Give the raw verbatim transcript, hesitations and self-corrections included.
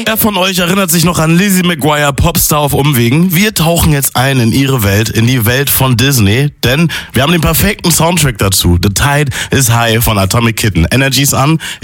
Wer von euch erinnert sich noch an Lizzie McGuire, Popstar auf Umwegen? Wir tauchen jetzt ein in ihre Welt, in die Welt von Disney, denn wir haben den perfekten Soundtrack dazu. The Tide is High von Atomic Kitten. Energies an.